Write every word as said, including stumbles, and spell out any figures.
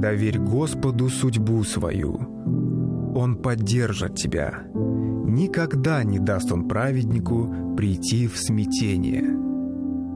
Доверь Господу судьбу свою. Он поддержит тебя. Никогда не даст Он праведнику прийти в смятение.